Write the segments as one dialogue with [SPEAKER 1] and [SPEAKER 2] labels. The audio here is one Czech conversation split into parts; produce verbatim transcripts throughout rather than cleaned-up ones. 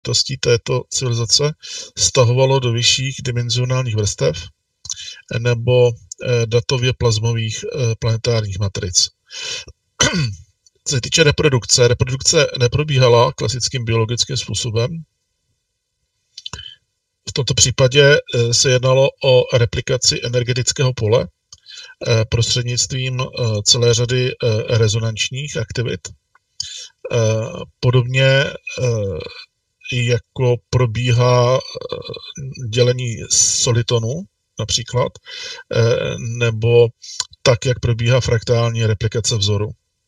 [SPEAKER 1] bytostí této civilizace stahovalo do vyšších dimenzionálních vrstev nebo datově plazmových planetárních matric. Co se týče reprodukce, reprodukce neprobíhala klasickým biologickým způsobem. V tomto případě se jednalo o replikaci energetického pole prostřednictvím celé řady rezonančních aktivit. Podobně jako probíhá dělení solitonu například, nebo tak, jak probíhá fraktální replikace vzoru.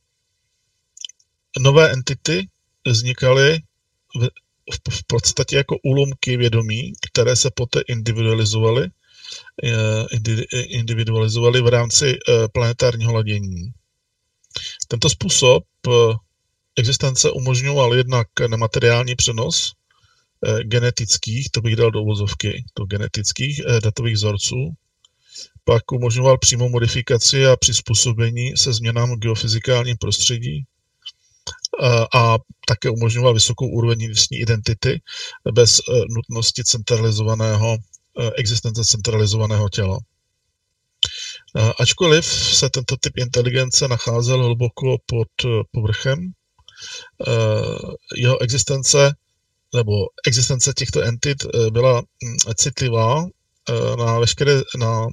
[SPEAKER 1] Nové entity vznikaly v, v podstatě jako úlomky vědomí, které se poté individualizovaly, individualizovaly v rámci planetárního ladění. Tento způsob existence umožňoval jednak nemateriální přenos genetických, to bych dal do uvozovky, do genetických datových vzorců, pak umožňoval přímou modifikaci a přizpůsobení se změnám v geofyzikálním prostředí a také umožňoval vysokou úroveň vnitřní identity bez nutnosti centralizovaného, existence centralizovaného těla. Ačkoliv se tento typ inteligence nacházel hluboko pod povrchem, jeho existence nebo existence těchto entit byla citlivá na veškeré, na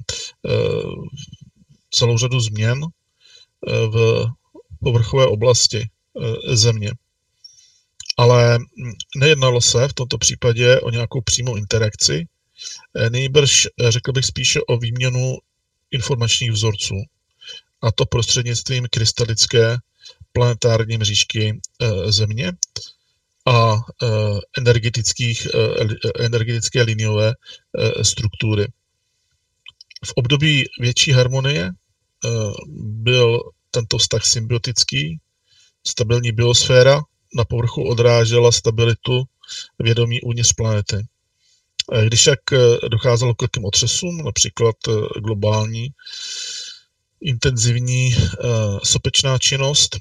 [SPEAKER 1] celou řadu změn v povrchové oblasti Země. Ale nejednalo se v tomto případě o nějakou přímou interakci, nejbrž řekl bych spíše o výměnu informačních vzorců, a to prostřednictvím krystalické planetární mřížky Země a energetických, energetické liniové struktury. V období větší harmonie byl tento vztah symbiotický, stabilní biosféra na povrchu odrážela stabilitu vědomí uvnitř planety. Když však docházelo k velkým otřesům, například globální intenzivní sopečná činnost,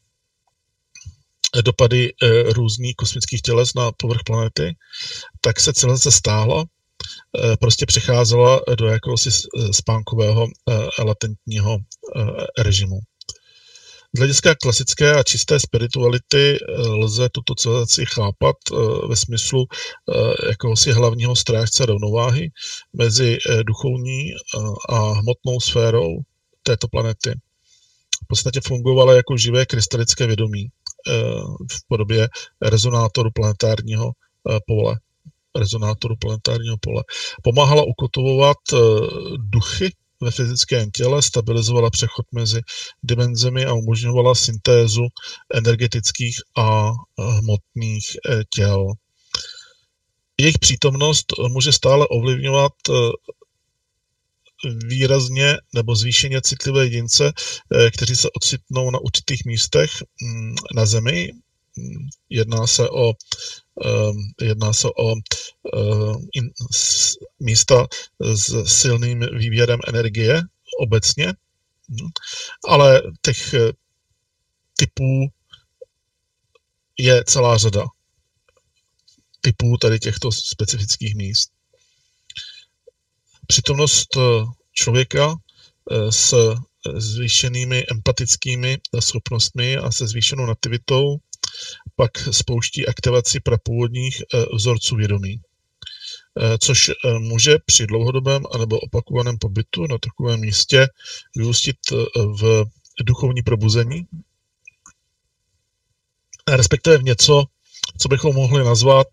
[SPEAKER 1] dopady různých kosmických těles na povrch planety, tak se civilizace stáhla, prostě přecházela do jakéhosi spánkového latentního režimu. Z hlediska klasické a čisté spirituality lze tuto civilizaci chápat ve smyslu jakéhosi hlavního strážce rovnováhy mezi duchovní a hmotnou sférou této planety. V podstatě fungovala jako živé krystalické vědomí v podobě rezonátoru planetárního pole. Rezonátoru planetárního pole. Pomáhala ukotvovat duchy ve fyzickém těle, stabilizovala přechod mezi dimenzemi a umožňovala syntézu energetických a hmotných těl. Jejich přítomnost může stále ovlivňovat výrazně nebo zvýšeně citlivé jedince, kteří se ocitnou na určitých místech na Zemi. Jedná se o, jedná se o místa s silným výběrem energie obecně, ale těch typů je celá řada. Typů tady těchto specifických míst. Přítomnost člověka s zvýšenými empatickými schopnostmi a se zvýšenou nativitou pak spouští aktivaci prapůvodních vzorců vědomí, což může při dlouhodobém anebo opakovaném pobytu na takovém místě vyústit v duchovní probuzení, respektive v něco, co bychom mohli nazvat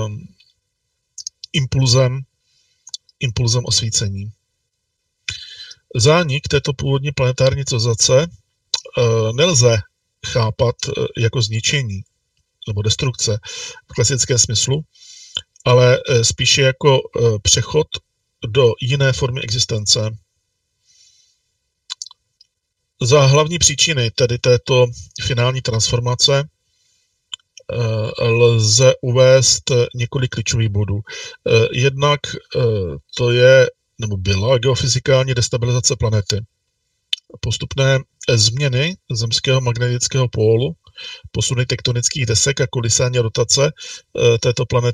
[SPEAKER 1] impulzem, impulzem osvícení. Zánik této původní planetární civilizace nelze chápat jako zničení nebo destrukce v klasickém smyslu, ale spíše jako přechod do jiné formy existence. Za hlavní příčiny tedy této finální transformace lze uvést několik klíčových bodů. Jednak to je, nebo byla geofyzikální destabilizace planety. Postupné změny zemského magnetického pólu posuny tektonických desek a kolísání rotace této planety.